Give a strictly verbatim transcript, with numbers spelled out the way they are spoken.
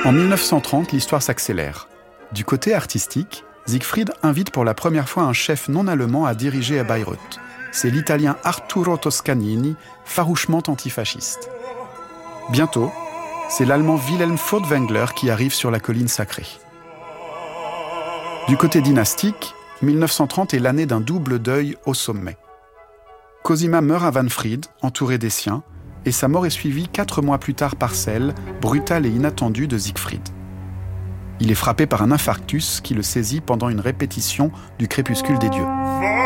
En mille neuf cent trente, l'histoire s'accélère. Du côté artistique, Siegfried invite pour la première fois un chef non allemand à diriger à Bayreuth. C'est l'italien Arturo Toscanini, farouchement antifasciste. Bientôt, c'est l'allemand Wilhelm Furtwängler qui arrive sur la colline sacrée. Du côté dynastique, mille neuf cent trente est l'année d'un double deuil au sommet. Cosima meurt à Wahnfried, entouré des siens, et sa mort est suivie quatre mois plus tard par celle, brutale et inattendue, de Siegfried. Il est frappé par un infarctus qui le saisit pendant une répétition du Crépuscule des dieux.